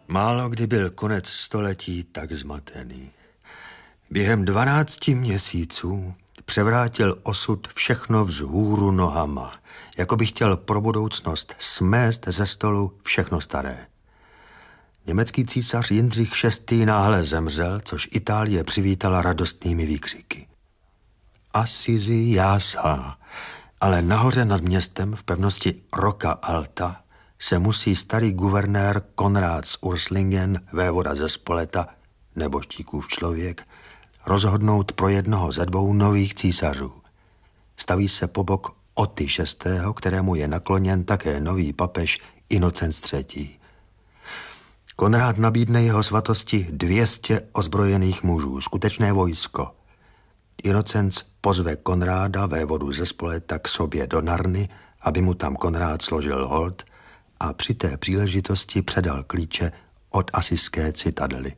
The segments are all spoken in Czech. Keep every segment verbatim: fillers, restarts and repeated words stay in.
Málo kdy byl konec století tak zmatený. Během dvanácti měsíců převrátil osud všechno vzhůru nohama, jako by chtěl pro budoucnost smést ze stolu všechno staré. Německý císař Jindřich šestý. náhle zemřel, což Itálie přivítala radostnými výkřiky. Assisi jásá, ale nahoře nad městem v pevnosti Rocca Alta se musí starý guvernér Konrád z Urslingen, vévoda ze Spoleta, nebožtíkův člověk, rozhodnout pro jednoho ze dvou nových císařů. Staví se po bok Oty šestého., kterému je nakloněn také nový papež Inocenc třetí. Konrád nabídne jeho svatosti dvě stě ozbrojených mužů, skutečné vojsko. Inocenc pozve Konráda, vévodu ze Spoleta, k sobě do Narny, aby mu tam Konrád složil hold a při té příležitosti předal klíče od asijské citadely.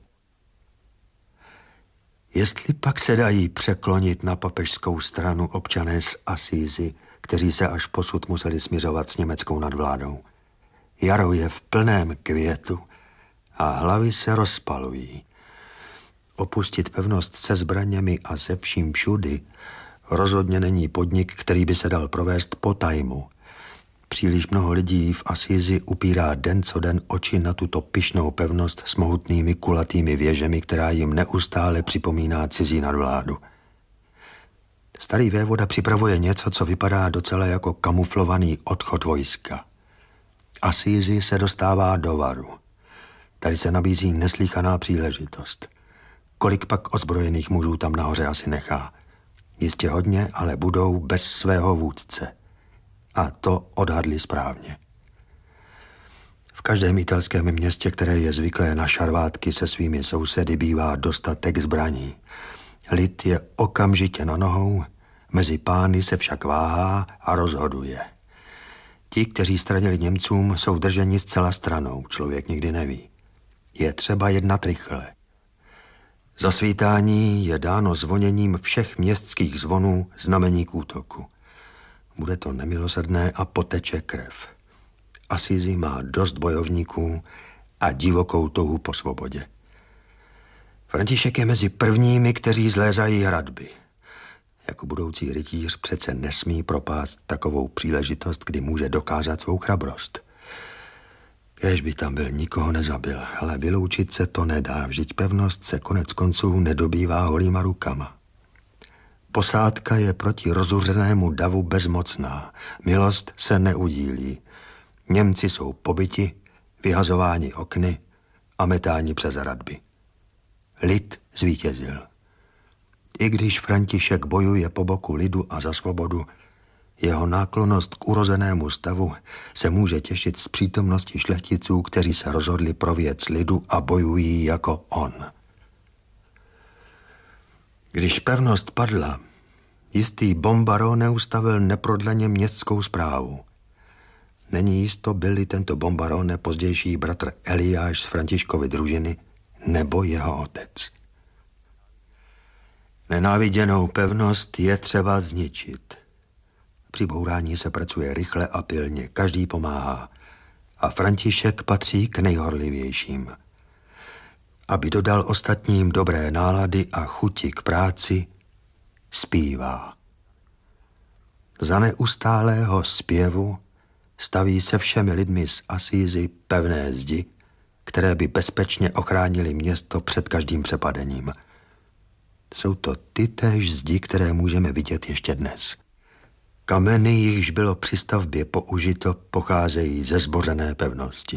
Jestli pak se dají překlonit na papežskou stranu občané z Asízy, kteří se až posud museli smiřovat s německou nadvládou. Jaro je v plném květu a hlavy se rozpalují. Opustit pevnost se zbraněmi a se vším všudy rozhodně není podnik, který by se dal provést po tajmu. Příliš mnoho lidí v Asízi upírá den co den oči na tuto pyšnou pevnost s mohutnými kulatými věžemi, která jim neustále připomíná cizí nadvládu. Starý vévoda připravuje něco, co vypadá docela jako kamuflovaný odchod vojska. Asízi se dostává do varu. Tady se nabízí neslýchaná příležitost. Kolik pak ozbrojených mužů tam nahoře asi nechá? Jistě hodně, ale budou bez svého vůdce. A to odhadli správně. V každém italském městě, které je zvyklé na šarvátky se svými sousedy, bývá dostatek zbraní. Lid je okamžitě na nohou, mezi pány se však váhá a rozhoduje. Ti, kteří stranili Němcům, jsou drženi zcela stranou, člověk nikdy neví. Je třeba jednat rychle. Zasvítání je dáno zvoněním všech městských zvonů znamení k útoku. Bude to nemilosrdné a poteče krev. Assisi má dost bojovníků a divokou touhu po svobodě. František je mezi prvními, kteří zlézají hradby. Jako budoucí rytíř přece nesmí propást takovou příležitost, kdy může dokázat svou chrabrost. Kéž by tam byl, nikoho nezabil, ale vyloučit se to nedá, vždyť pevnost se konec konců nedobývá holýma rukama. Posádka je proti rozuřenému davu bezmocná, milost se neudílí. Němci jsou pobyti, vyhazováni okny a metáni přes hradby. Lid zvítězil. I když František bojuje po boku lidu a za svobodu, jeho náklonnost k urozenému stavu se může těšit z přítomnosti šlechticů, kteří se rozhodli pro věc lidu a bojují jako on. Když pevnost padla, jistý Bombarone ustavil neprodleně městskou správu. Není jisto, byl-li tento Bombarone pozdější bratr Eliáš z Františkovy družiny nebo jeho otec. Nenáviděnou pevnost je třeba zničit. Při bourání se pracuje rychle a pilně, každý pomáhá a František patří k nejhorlivějším. Aby dodal ostatním dobré nálady a chuti k práci, zpívá. Za neustálého zpěvu staví se všemi lidmi z Asízy pevné zdi, které by bezpečně ochránily město před každým přepadením. Jsou to ty též zdi, které můžeme vidět ještě dnes. Kameny, jichž bylo při stavbě použito, pocházejí ze zbořené pevnosti.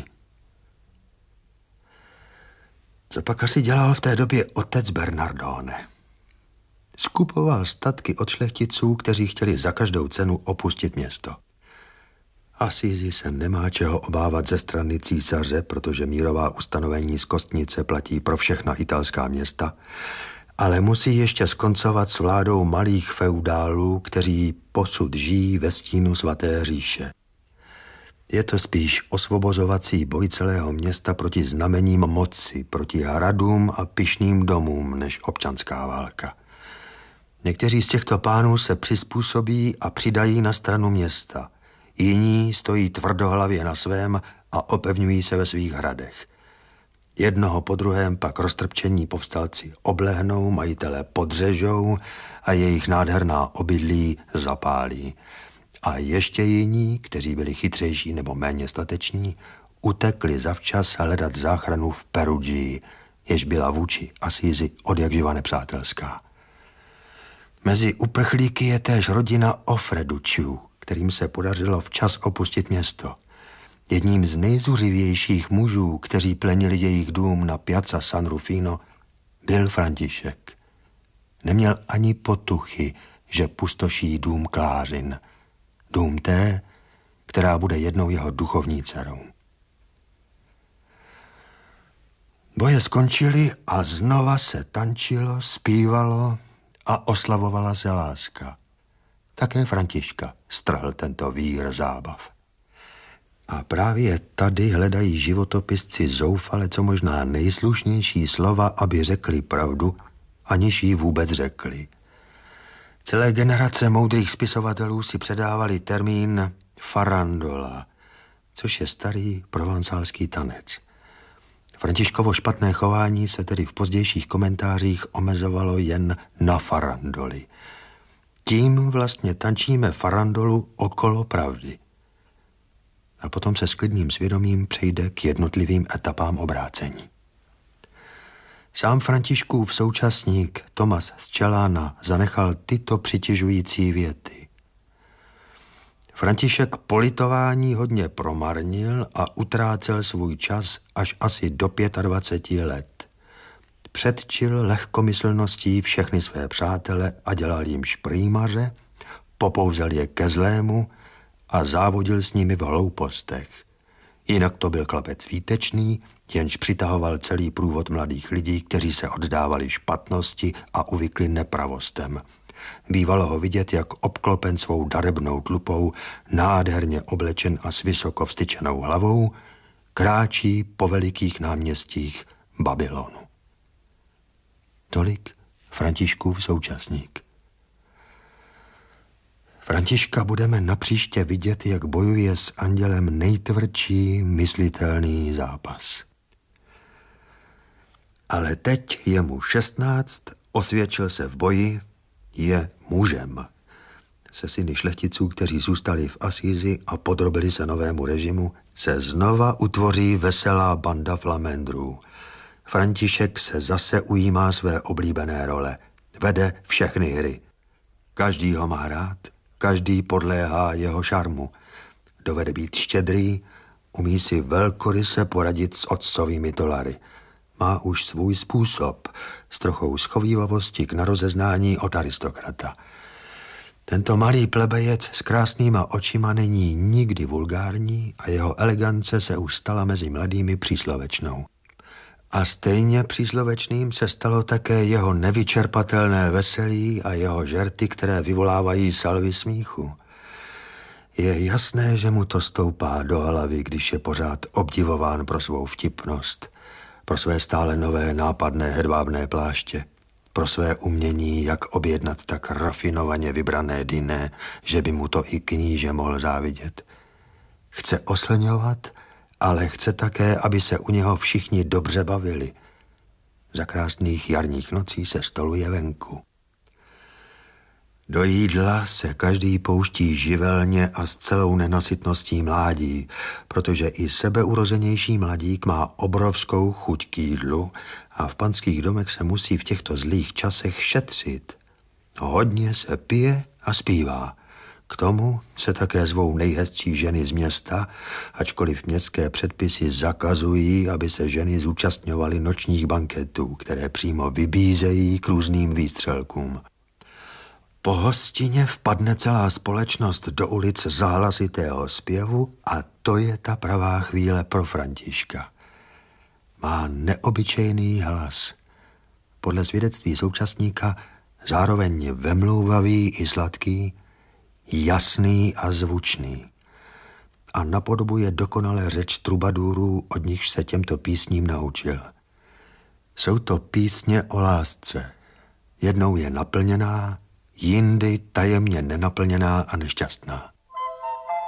Co pak asi dělal v té době otec Bernardone? Skupoval statky od šlechticů, kteří chtěli za každou cenu opustit město. Assisi se nemá čeho obávat ze strany císaře, protože mírová ustanovení z Kostnice platí pro všechna italská města, ale musí ještě skoncovat s vládou malých feudálů, kteří posud žijí ve stínu svaté říše. Je to spíš osvobozovací boj celého města proti znamením moci, proti hradům a pyšným domům, než občanská válka. Někteří z těchto pánů se přizpůsobí a přidají na stranu města. Jiní stojí tvrdohlavě na svém a opevňují se ve svých hradech. Jednoho po druhém pak roztrpčení povstalci oblehnou, majitele podřežou a jejich nádherná obydlí zapálí. A ještě jiní, kteří byli chytřejší nebo méně stateční, utekli zavčas hledat záchranu v Perugii, jež byla vůči Asízi odjakživa nepřátelská. Mezi uprchlíky je též rodina Offreducciů, kterým se podařilo včas opustit město. Jedním z nejzuřivějších mužů, kteří plenili jejich dům na Piazza San Rufino, byl František. Neměl ani potuchy, že pustoší dům Klářin. Dům té, která bude jednou jeho duchovní dcerou. Boje skončily a znova se tančilo, zpívalo a oslavovala se láska. Také Františka strhl tento vír zábav. A právě tady hledají životopisci zoufale co možná nejslušnější slova, aby řekli pravdu, aniž ji vůbec řekli. Celé generace moudrých spisovatelů si předávali termín farandola, což je starý provansálský tanec. Františkovo špatné chování se tedy v pozdějších komentářích omezovalo jen na farandoli. Tím vlastně tančíme farandolu okolo pravdy. A potom se s klidným svědomím přejde k jednotlivým etapám obrácení. Sám Františkův současník Tomas z Čelána zanechal tyto přitěžující věty. František politování hodně promarnil a utrácel svůj čas až asi do dvaceti pěti let. Předčil lehkomyslností všechny své přátele a dělal jim šprýmaře, popouzel je ke zlému a závodil s nimi v hloupostech. Jinak to byl chlapec výtečný, jenž přitahoval celý průvod mladých lidí, kteří se oddávali špatnosti a uvykli nepravostem. Bývalo ho vidět, jak obklopen svou darebnou tlupou, nádherně oblečen a s vysoko vstyčenou hlavou, kráčí po velikých náměstích Babylonu. Tolik Františkův současník. Františka budeme napříště vidět, jak bojuje s andělem nejtvrdší myslitelný zápas. Ale teď je mu šestnáct, osvědčil se v boji, je mužem. Se syny šlechticů, kteří zůstali v Asízi a podrobili se novému režimu, se znova utvoří veselá banda flamendrů. František se zase ujímá své oblíbené role. Vede všechny hry. Každý ho má rád, každý podléhá jeho šarmu. Dovede být štědrý, umí si velkoryse poradit s otcovými dolary. Má už svůj způsob, s trochou schovívavosti k narozeznání od aristokrata. Tento malý plebejec s krásnýma očima není nikdy vulgární a jeho elegance se už stala mezi mladými příslovečnou. A stejně příslovečným se stalo také jeho nevyčerpatelné veselí a jeho žerty, které vyvolávají salvy smíchu. Je jasné, že mu to stoupá do hlavy, když je pořád obdivován pro svou vtipnost, pro své stále nové nápadné hedvábné pláště, pro své umění, jak objednat tak rafinovaně vybrané diné, že by mu to i kníže mohl závidět. Chce oslňovat, ale chce také, aby se u něho všichni dobře bavili. Za krásných jarních nocí se stoluje venku. Do jídla se každý pouští živelně a s celou nenasytností mládí, protože i sebeurozenější mladík má obrovskou chuť k jídlu a v panských domech se musí v těchto zlých časech šetřit. Hodně se pije a zpívá. K tomu se také zvou nejhezčí ženy z města, ačkoliv městské předpisy zakazují, aby se ženy zúčastňovaly nočních banketů, které přímo vybízejí k různým výstřelkům. Po hostině vpadne celá společnost do ulic zahlasitého zpěvu a to je ta pravá chvíle pro Františka. Má neobyčejný hlas. Podle svědectví současníka zároveň vemlouvavý i sladký, jasný a zvučný. A napodobuje dokonale řeč trubadůrů, od nichž se těmto písním naučil. Jsou to písně o lásce. Jednou je naplněná, jindy tajemně nenaplněná a nešťastná.